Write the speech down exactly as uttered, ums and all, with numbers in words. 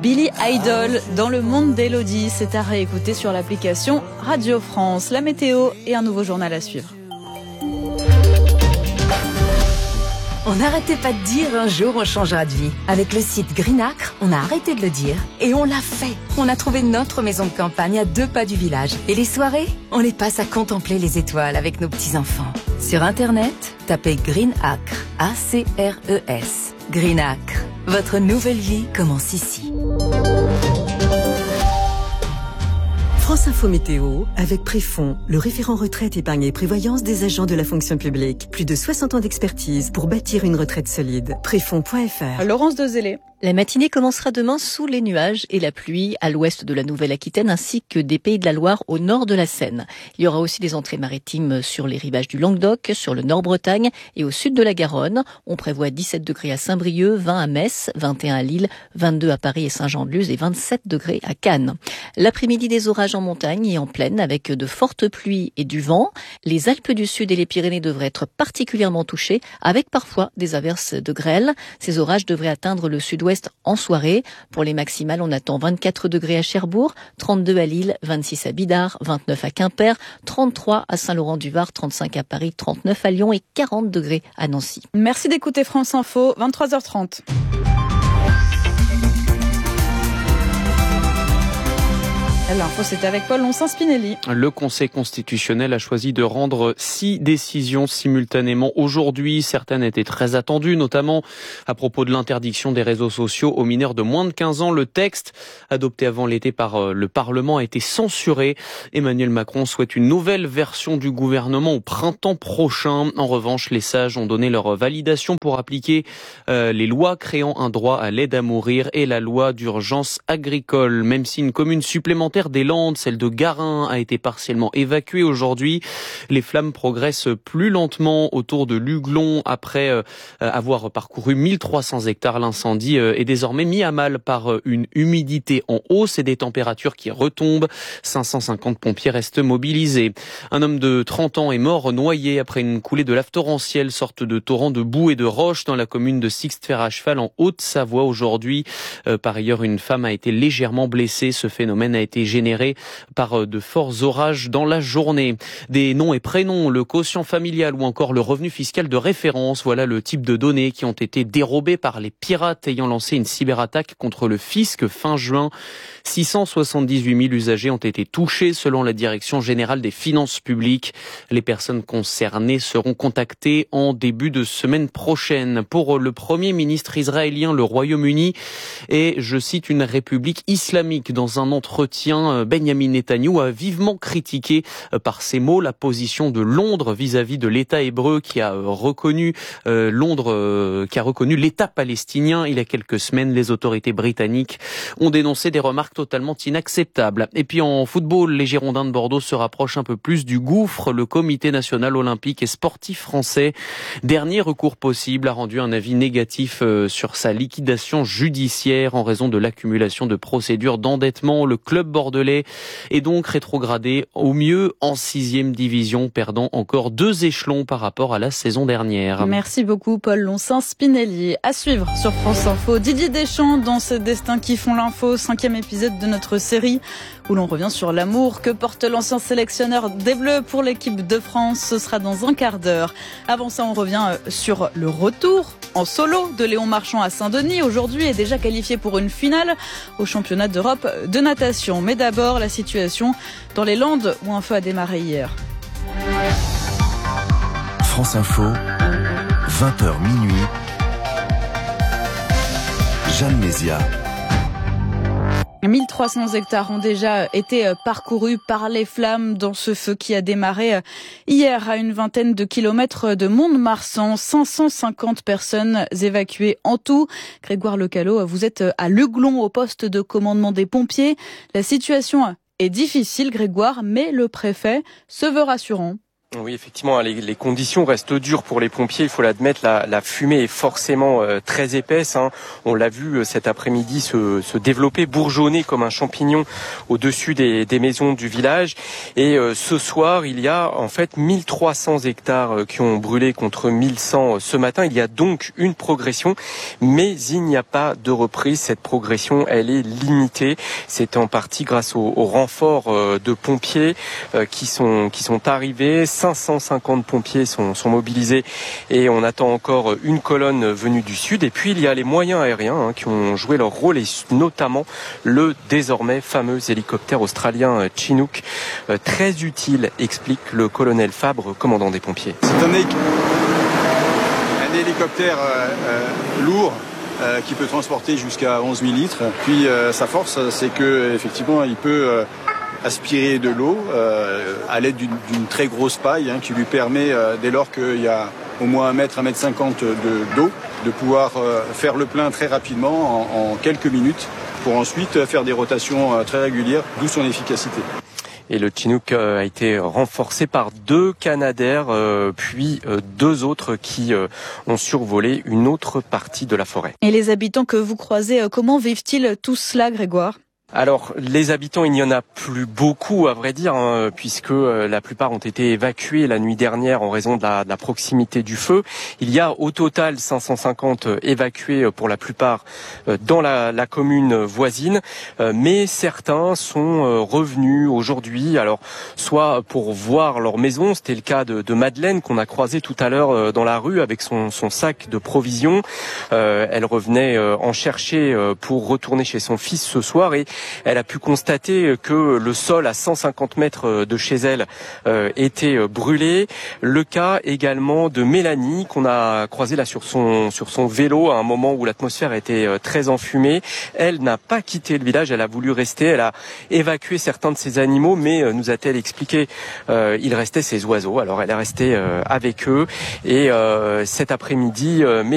Billy Idol dans le monde d'Élodie. C'est à réécouter sur l'application Radio France. La météo et un nouveau journal à suivre. On n'arrêtait pas de dire un jour on changera de vie. Avec le site Greenacre, on a arrêté de le dire et on l'a fait. On a trouvé notre maison de campagne à deux pas du village. Et les soirées, on les passe à contempler les étoiles avec nos petits-enfants. Sur Internet, tapez Greenacre, A C R E S. Greenacre, votre nouvelle vie commence ici. France Info Météo, avec Préfond, le référent retraite, épargne et prévoyance des agents de la fonction publique. Plus de soixante ans d'expertise pour bâtir une retraite solide. Préfond point F R. Laurence Dezélé. La matinée commencera demain sous les nuages et la pluie à l'ouest de la Nouvelle-Aquitaine ainsi que des Pays de la Loire au nord de la Seine. Il y aura aussi des entrées maritimes sur les rivages du Languedoc, sur le Nord-Bretagne et au sud de la Garonne. On prévoit dix-sept degrés à Saint-Brieuc, vingt à Metz, vingt et un à Lille, vingt-deux à Paris et Saint-Jean-de-Luz et vingt-sept degrés à Cannes. L'après-midi, des orages en montagne et en plaine avec de fortes pluies et du vent. Les Alpes du Sud et les Pyrénées devraient être particulièrement touchées avec parfois des averses de grêle. Ces orages devraient atteindre le sud-ouest en soirée. Pour les maximales, on attend vingt-quatre degrés à Cherbourg, trente-deux à Lille, vingt-six à Bidart, vingt-neuf à Quimper, trente-trois à Saint-Laurent-du-Var, trente-cinq à Paris, trente-neuf à Lyon et quarante degrés à Nancy. Merci d'écouter France Info, vingt-trois heures trente. L'info, c'est avec Paul Lonsin-Spinelli. Le Conseil constitutionnel a choisi de rendre six décisions simultanément aujourd'hui. Certaines étaient très attendues, notamment à propos de l'interdiction des réseaux sociaux aux mineurs de moins de quinze ans. Le texte, adopté avant l'été par le Parlement, a été censuré. Emmanuel Macron souhaite une nouvelle version du gouvernement au printemps prochain. En revanche, les sages ont donné leur validation pour appliquer euh, les lois créant un droit à l'aide à mourir et la loi d'urgence agricole. Même si une commune supplémentaire des Landes, celle de Garin, a été partiellement évacuée aujourd'hui. Les flammes progressent plus lentement autour de Luglon. Après euh, avoir parcouru mille trois cents hectares, l'incendie euh, est désormais mis à mal par euh, une humidité en hausse et des températures qui retombent. cinq cent cinquante pompiers restent mobilisés. Un homme de trente ans est mort noyé après une coulée de lave torrentielle, sorte de torrent de boue et de roche dans la commune de Sixte-Fer-à-Cheval en Haute-Savoie aujourd'hui. Euh, par ailleurs, une femme a été légèrement blessée. Ce phénomène a été généré par de forts orages dans la journée. Des noms et prénoms, le quotient familial ou encore le revenu fiscal de référence, voilà le type de données qui ont été dérobées par les pirates ayant lancé une cyberattaque contre le fisc fin juin. six cent soixante-dix-huit mille usagers ont été touchés selon la Direction générale des finances publiques. Les personnes concernées seront contactées en début de semaine prochaine. Pour le Premier ministre israélien, le Royaume-Uni est, je cite, une république islamique. Dans un entretien, Benjamin Netanyahou a vivement critiqué par ses mots la position de Londres vis-à-vis de l'État hébreu qui a reconnu euh, Londres, euh, qui a reconnu l'État palestinien il y a quelques semaines. Les autorités britanniques ont dénoncé des remarques totalement inacceptables. Et puis en football, les Girondins de Bordeaux se rapprochent un peu plus du gouffre. Le Comité national olympique et sportif français, dernier recours possible, a rendu un avis négatif euh, sur sa liquidation judiciaire en raison de l'accumulation de procédures d'endettement. Le club bordelais est donc rétrogradé au mieux en sixième division, perdant encore deux échelons par rapport à la saison dernière. Merci beaucoup Paul Lonsin-Spinelli. À suivre sur France Info, Didier Deschamps dans ces destins qui font l'info, cinquième épisode de notre série où l'on revient sur l'amour que porte l'ancien sélectionneur des Bleus pour l'équipe de France. Ce sera dans un quart d'heure. Avant ça, on revient sur le retour en solo de Léon Marchand à Saint-Denis. Aujourd'hui est déjà qualifié pour une finale au championnat d'Europe de natation. Mais d'abord, la situation dans les Landes où un feu a démarré hier. France Info, vingt heures minuit. Jeanne Mézia. mille trois cents hectares ont déjà été parcourus par les flammes dans ce feu qui a démarré hier à une vingtaine de kilomètres de Mont-de-Marsan. cinq cent cinquante personnes évacuées en tout. Grégoire Lecalot, vous êtes à Luglon au poste de commandement des pompiers. La situation est difficile, Grégoire, mais le préfet se veut rassurant. Oui, effectivement, les, les conditions restent dures pour les pompiers. Il faut l'admettre, la, la fumée est forcément euh, très épaisse. Hein. On l'a vu euh, cet après-midi se, se développer, bourgeonner comme un champignon au-dessus des, des maisons du village. Et euh, ce soir, il y a en fait mille trois cents hectares euh, qui ont brûlé contre mille cent euh, ce matin. Il y a donc une progression, mais il n'y a pas de reprise. Cette progression, elle est limitée. C'est en partie grâce au, au renfort euh, de pompiers euh, qui sont qui sont arrivés. cinq cent cinquante pompiers sont, sont mobilisés et on attend encore une colonne venue du sud. Et puis il y a les moyens aériens hein, qui ont joué leur rôle et notamment le désormais fameux hélicoptère australien Chinook. Euh, très utile, explique le colonel Fabre, commandant des pompiers. C'est un, hé- un hélicoptère euh, euh, lourd euh, qui peut transporter jusqu'à onze mille litres. Puis euh, sa force, c'est que effectivement, il peut euh, aspirer de l'eau euh, à l'aide d'une, d'une très grosse paille hein, qui lui permet, euh, dès lors qu'il y a au moins un mètre, un mètre cinquante de, d'eau, de pouvoir euh, faire le plein très rapidement en, en quelques minutes pour ensuite faire des rotations euh, très régulières, d'où son efficacité. Et le Chinook a été renforcé par deux Canadair, euh, puis euh, deux autres qui euh, ont survolé une autre partie de la forêt. Et les habitants que vous croisez, comment vivent-ils tout cela, Grégoire ? Alors, les habitants, il n'y en a plus beaucoup, à vrai dire, hein, puisque euh, la plupart ont été évacués la nuit dernière en raison de la, de la proximité du feu. Il y a au total cinq cent cinquante évacués pour la plupart euh, dans la, la commune voisine, euh, mais certains sont euh, revenus aujourd'hui, alors soit pour voir leur maison, c'était le cas de, de Madeleine qu'on a croisé tout à l'heure euh, dans la rue avec son, son sac de provisions. Euh, elle revenait euh, en chercher euh, pour retourner chez son fils ce soir et elle a pu constater que le sol à cent cinquante mètres de chez elle euh, était brûlé. Le cas également de Mélanie qu'on a croisé là sur son sur son vélo à un moment où l'atmosphère était très enfumée. Elle n'a pas quitté le village, elle a voulu rester. Elle a évacué certains de ses animaux, mais nous a-t-elle expliqué euh, il restait ses oiseaux. Alors elle est restée euh, avec eux et euh, cet après-midi. Euh,